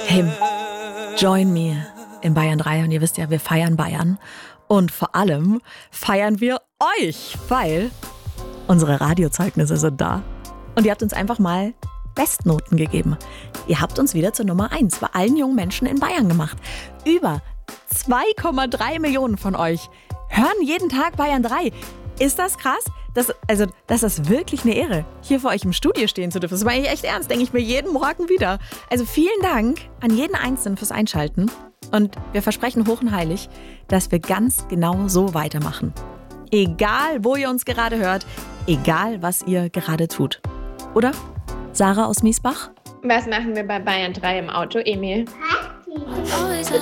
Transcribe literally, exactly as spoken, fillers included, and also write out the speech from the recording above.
Hey, join me in Bayern drei. Und ihr wisst ja, wir feiern Bayern. Und vor allem feiern wir euch, weil unsere Radiozeugnisse sind da. Und ihr habt uns einfach mal Bestnoten gegeben. Ihr habt uns wieder zur Nummer eins bei allen jungen Menschen in Bayern gemacht. Über zwei Komma drei Millionen von euch hören jeden Tag Bayern drei. Ist das krass? Das, also, das ist wirklich eine Ehre, hier vor euch im Studio stehen zu dürfen. Das meine ich echt ernst, denke ich mir jeden Morgen wieder. Also vielen Dank an jeden Einzelnen fürs Einschalten. Und wir versprechen hoch und heilig, dass wir ganz genau so weitermachen. Egal, wo ihr uns gerade hört, egal, was ihr gerade tut. Oder? Sarah aus Miesbach? Was machen wir bei Bayern drei im Auto, Emil?